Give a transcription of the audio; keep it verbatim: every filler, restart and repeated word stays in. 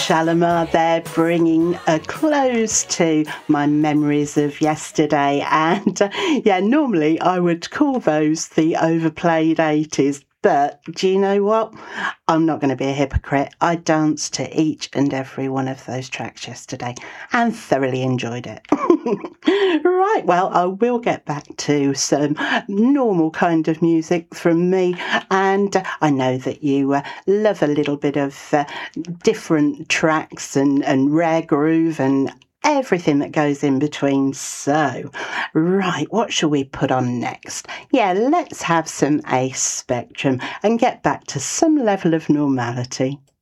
Shalimar there, bringing a close to my memories of yesterday. And uh, yeah, normally I would call those the overplayed eighties. But do you know what? I'm not going to be a hypocrite. I danced to each and every one of those tracks yesterday and thoroughly enjoyed it. Right, well, I will get back to some normal kind of music from me. And uh, I know that you uh, love a little bit of uh, different tracks and, and rare groove and everything that goes in between. So, right, what shall we put on next? Yeah, let's have some Ace Spectrum and get back to some level of normality.